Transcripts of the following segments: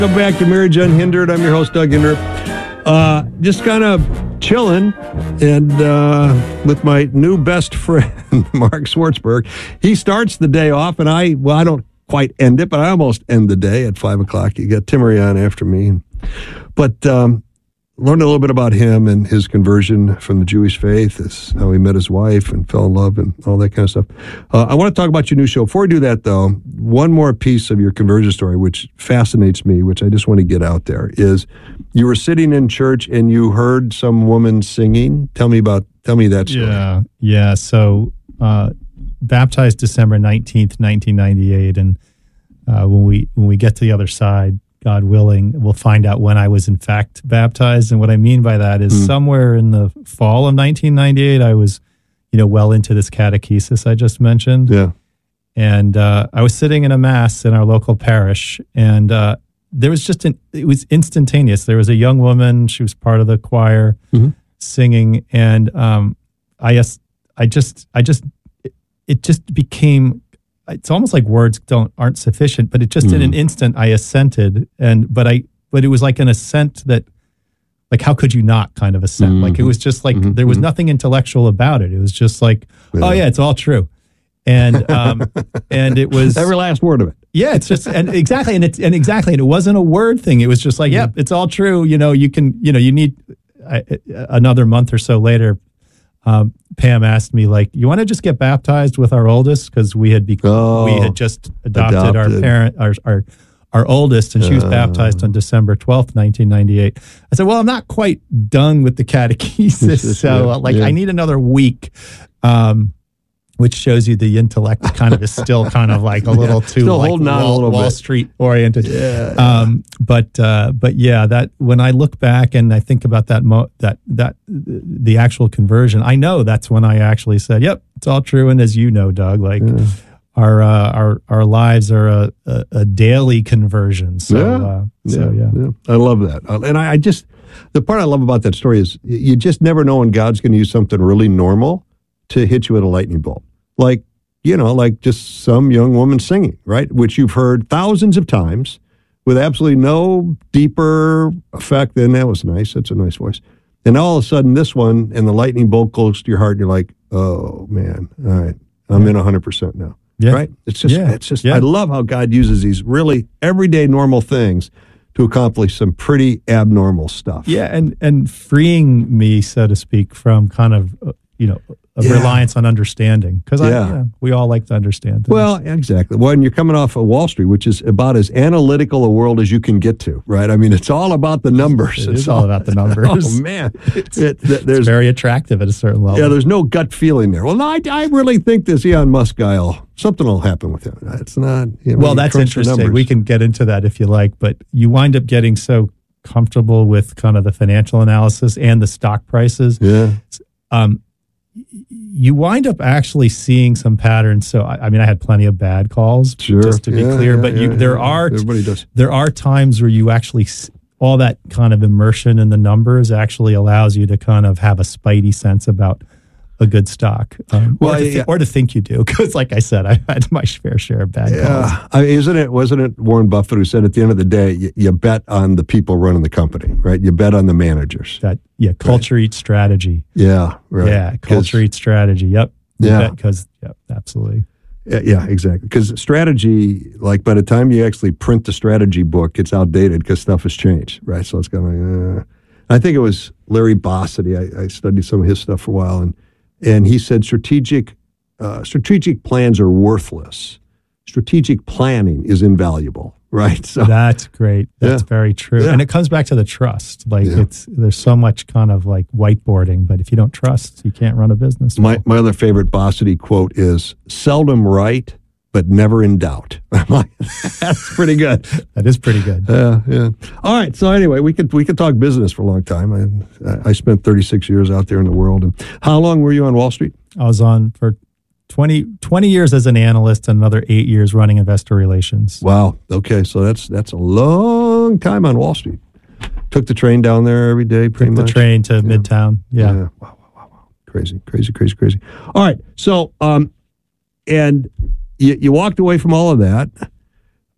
Welcome back to Marriage Unhindered. I'm your host, Doug Hinder. Just kind of chilling and with my new best friend, Mark Schwartzberg. He starts the day off, and I don't quite end it, but I almost end the day at 5 o'clock. You got Timmery on after me. But learned a little bit about him and his conversion from the Jewish faith, how he met his wife and fell in love and all that kind of stuff. I want to talk about your new show. Before we do that, though, one more piece of your conversion story, which fascinates me, which I just want to get out there, is you were sitting in church and you heard some woman singing. Tell me that story. Yeah. So baptized December 19th, 1998, and when we get to the other side, God willing, we'll find out when I was in fact baptized. And what I mean by that is somewhere in the fall of 1998, I was, well into this catechesis I just mentioned. Yeah. And I was sitting in a mass in our local parish, and there was it was instantaneous. There was a young woman, she was part of the choir, singing, and it just became, it's almost like words aren't sufficient, but it just in an instant I assented, but it was like an assent that, like, how could you not kind of assent? Like, it was just like there was nothing intellectual about it. It was just like, oh yeah, it's all true, and it was every last word of it. Yeah, it's just and it wasn't a word thing. It was just like, yep, it's all true. You can, you need another month or so later. Pam asked me, like, you want to just get baptized with our oldest, because we had just adopted our parent, our oldest, and she was baptized on December 12th, 1998. I said, well, I'm not quite done with the catechesis, so I need another week, which shows you the intellect kind of is still kind of like a little too still like holding on a little Wall bit. Street oriented. Yeah. But yeah, that when I look back and I think about that the actual conversion, I know that's when I actually said, "Yep, it's all true." And as you know, Doug, like our lives are a daily conversion. So yeah. I love that, and I just the part I love about that story is you just never know when God's going to use something really normal to hit you with a lightning bolt. Like, like just some young woman singing, right? Which you've heard thousands of times with absolutely no deeper effect than, that was nice. That's a nice voice. And all of a sudden this one, and the lightning bolt goes to your heart, and you're like, oh man, all right, I'm in 100% now. Yeah. Right? It's just, I love how God uses these really everyday normal things to accomplish some pretty abnormal stuff. Yeah. And freeing me, so to speak, from kind of, reliance on understanding, because we all like to understand things. Well, exactly. Well, and you're coming off of Wall Street, which is about as analytical a world as you can get to, right? I mean, it's all about the numbers. It's all about the numbers. Oh, man. It's very attractive at a certain level. Yeah, there's no gut feeling there. Well, no, I really think this Elon Musk guy, something will happen with him. It's not... well, that's interesting. We can get into that if you like, but you wind up getting so comfortable with kind of the financial analysis and the stock prices. Yeah. You wind up actually seeing some patterns. So, I mean, I had plenty of bad calls, just to be clear. But everybody does. There are times where you actually, all that kind of immersion in the numbers actually allows you to kind of have a spidey sense about a good stock, or to think you do. Because, like I said, I had my fair share of bad calls. Wasn't it Warren Buffett who said at the end of the day, you bet on the people running the company, right? You bet on the managers. Culture eats strategy. Yeah, right. Yeah, culture eats strategy. Yep. Absolutely. Yeah, exactly. Because strategy, like by the time you actually print the strategy book, it's outdated because stuff has changed, right? So it's kind of I think it was Larry Bossidy. I studied some of his stuff for a while, and he said strategic plans are worthless. Strategic planning is invaluable, right? So that's great. That's very true. Yeah. And it comes back to the trust. Like there's so much kind of like whiteboarding, but if you don't trust, you can't run a business. My other favorite Bossidy quote is seldom right, but never in doubt. That's pretty good. That is pretty good. Yeah. All right. So anyway, we could talk business for a long time. I spent 36 years out there in the world. And how long were you on Wall Street? I was on for 20 years as an analyst and another 8 years running investor relations. Wow. Okay. So that's a long time on Wall Street. Took the train down there every day, pretty much. Took the train to Midtown. Yeah. Wow. Crazy. All right. So, and you walked away from all of that.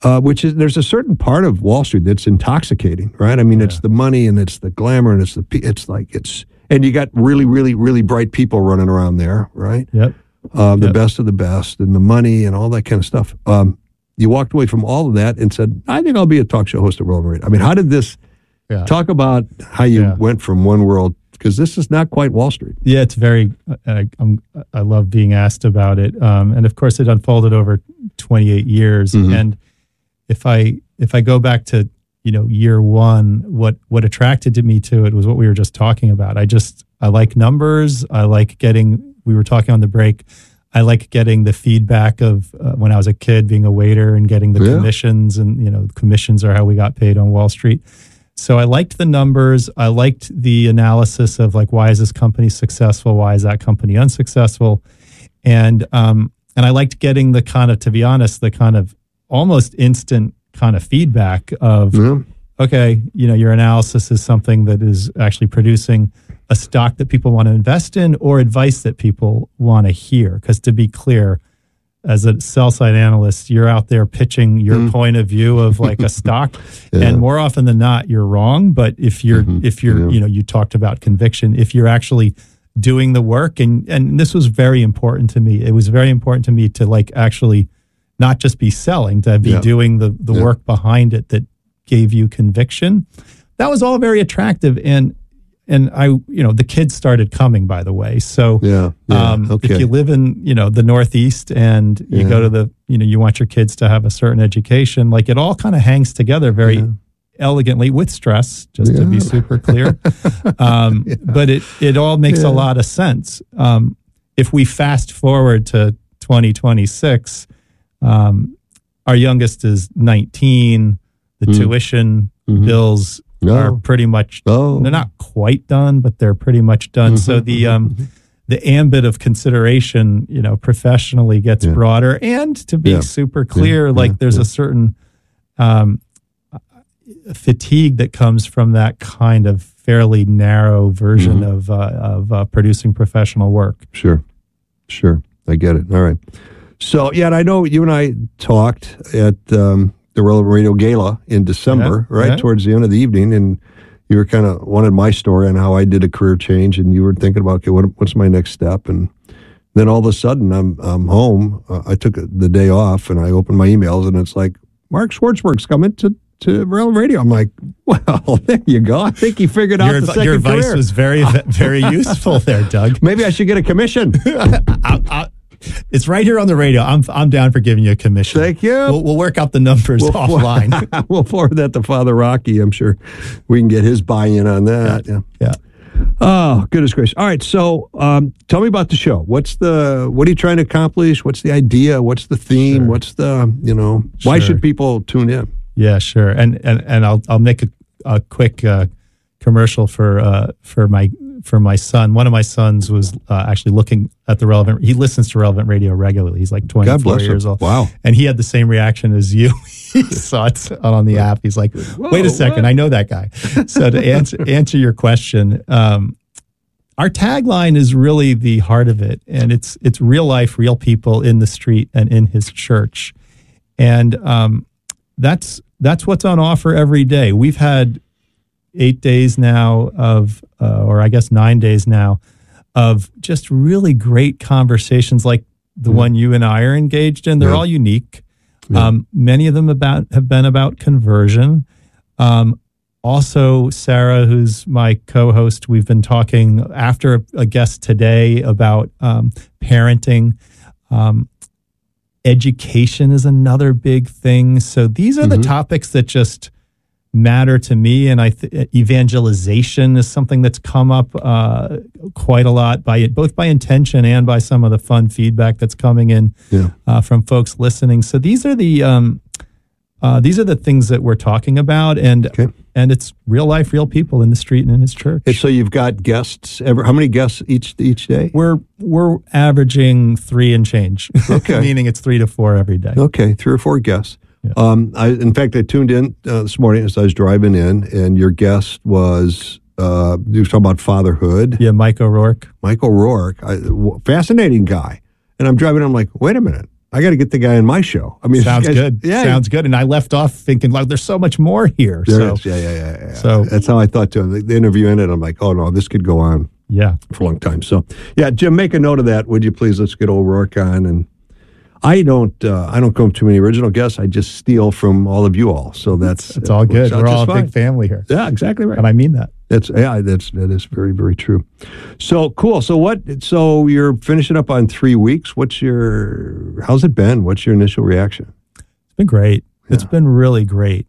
which is, there's a certain part of Wall Street that's intoxicating, right? I mean, it's the money and it's the glamour and and you got really, really, really bright people running around there, right? Yep. The best of the best and the money and all that kind of stuff. You walked away from all of that and said, I think I'll be a talk show host at Relevant Radio. I mean, how did this, talk about how you went from one world, because this is not quite Wall Street. Yeah, it's very, I love being asked about it. And of course it unfolded over 28 years. Mm-hmm. And if I go back to, year one, what attracted to me to it was what we were just talking about. I like numbers. I like we were talking on the break, I like getting the feedback of when I was a kid being a waiter and getting the commissions, and commissions are how we got paid on Wall Street. So I liked the numbers. I liked the analysis of like, why is this company successful? Why is that company unsuccessful? And I liked getting the kind of, to be honest, the kind of almost instant kind of feedback of, okay, your analysis is something that is actually producing a stock that people want to invest in or advice that people want to hear. Because to be clear, as a sell-side analyst, you're out there pitching your point of view of like a stock, and more often than not, you're wrong. But if you're, you talked about conviction, if you're actually doing the work, and this was very important to me. It was very important to me to like actually not just be selling, to be doing the work behind it that gave you conviction. That was all very attractive, and I, the kids started coming, by the way. So, if you live in, the Northeast and you go to you want your kids to have a certain education, like it all kind of hangs together very elegantly with stress, just to be super clear. But it all makes a lot of sense. If we fast forward to 2026, our youngest is 19, the tuition bills are pretty much, they're not quite done, but they're pretty much done. So the ambit of consideration, professionally gets broader. And to be super clear, there's a certain fatigue that comes from that kind of fairly narrow version of producing professional work. Sure. I get it. All right. So, and I know you and I talked at the Relevant Radio Gala in December, towards the end of the evening, and you were kind of wanted my story on how I did a career change, and you were thinking about, okay, what's my next step? And then all of a sudden, I'm home. I took the day off, and I opened my emails, and it's like, Mark Schwartzberg's coming to Relevant Radio. I'm like, well, there you go. I think he figured out the second Your advice career. was very, very useful there, Doug. Maybe I should get a commission. It's right here on the radio. I'm down for giving you a commission. Thank you. We'll work out the numbers offline. We'll forward that to Father Rocky. I'm sure we can get his buy-in on that. Yeah. Oh, goodness gracious. All right. So tell me about the show. What are you trying to accomplish? What's the idea? What's the theme? What's the, why should people tune in? Yeah, sure. And I'll make a quick commercial for my son. One of my sons was actually looking at the Relevant. He listens to Relevant Radio regularly. He's like 24 years old. Wow! And he had the same reaction as you. He saw it on the app. He's like, "Wait a second, I know that guy." So to answer your question, our tagline is really the heart of it, and it's real life, real people in the street and in his church, and that's what's on offer every day. We've had 8 days now of, or I guess 9 days now, of just really great conversations like the one you and I are engaged in. They're all unique. Many of them have been about conversion. Also, Sarah, who's my co-host, we've been talking after a guest today about parenting. Education is another big thing. So these are the topics that just matter to me, and evangelization is something that's come up quite a lot both by intention and by some of the fun feedback that's coming in from folks listening. So these are the things that we're talking about, and it's real life, real people in the street and in his church. And so you've got guests. How many guests each day? We're averaging 3 and change. Okay, meaning it's 3 to 4 every day. Okay, 3 or 4 guests. Yeah. In fact, I tuned in this morning as I was driving in, and your guest was, you were talking about fatherhood. Yeah, Mike O'Rourke. Fascinating guy. And I'm driving, I'm like, wait a minute. I got to get the guy on my show. I mean, Sounds good. Yeah, Sounds good. And I left off thinking, like, there's so much more here. there is. Yeah. So that's how I thought too. The interview ended. I'm like, oh no, this could go on yeah. for a long time. So yeah, Jim, make a note of that, would you please? Let's get O'Rourke on. And I don't come up too many original guests. I just steal from all of you all. So It's all good. We're all a big family here. Yeah, exactly right. And I mean that. That is very, very true. So cool. So you're finishing up on 3 weeks. How's it been? What's your initial reaction? It's been great. Yeah. It's been really great.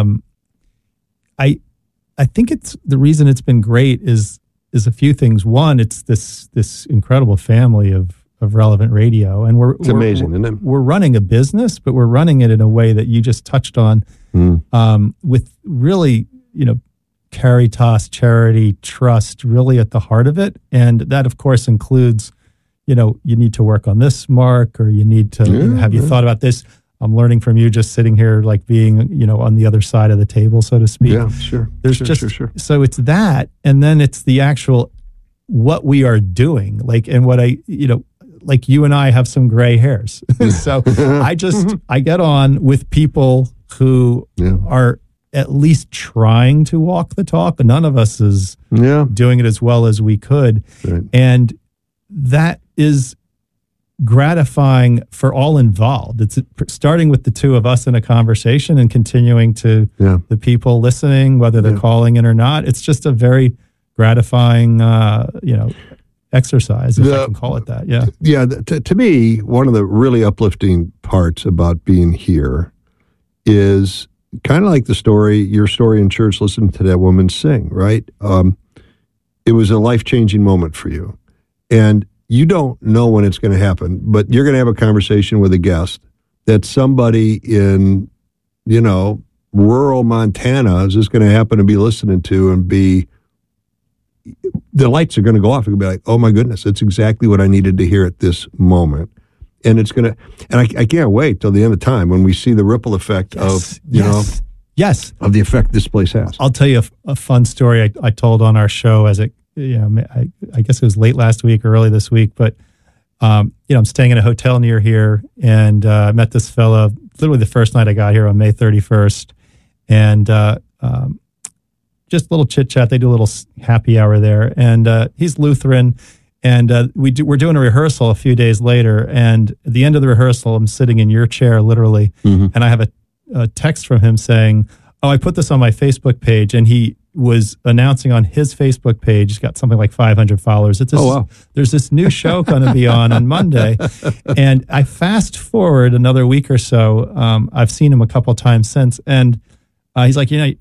I think the reason it's been great is a few things. One, it's this incredible family of relevant radio, and we're amazing, isn't it? We're running a business, but we're running it in a way that you just touched on, with really, caritas, charity, trust, really at the heart of it, and that of course includes, you need to work on this, Mark, or you need to have you thought about this. I'm learning from you just sitting here, like being, on the other side of the table, so to speak. Yeah, sure. Sure. So it's that, and then it's the actual what we are doing, and what like you and I have some gray hairs. So I get on with people who are at least trying to walk the talk. None of us is doing it as well as we could. Right. And that is gratifying for all involved. It's starting with the two of us in a conversation and continuing to the people listening, whether they're calling in or not. It's just a very gratifying, exercise, if I can call it that. Yeah. Yeah. To me, one of the really uplifting parts about being here is kind of like your story in church, listening to that woman sing, right? It was a life-changing moment for you. And you don't know when it's going to happen, but you're going to have a conversation with a guest that somebody in, rural Montana is just going to happen to be listening to and the lights are going to go off and be like, oh my goodness, it's exactly what I needed to hear at this moment. And it's going to, and I can't wait till the end of time when we see the ripple effect of the effect this place has. I'll tell you a fun story I told on our show I guess it was late last week or early this week, but I'm staying in a hotel near here, and I met this fella literally the first night I got here on May 31st, and just a little chit chat. They do a little happy hour there, and he's Lutheran, and we're doing a rehearsal a few days later, and at the end of the rehearsal, I'm sitting in your chair literally, and I have a text from him saying, "Oh, I put this on my Facebook page," and he was announcing on his Facebook page, he's got something like 500 followers. There's this new show going to be on Monday. And I fast forward another week or so. I've seen him a couple times since. And he's like,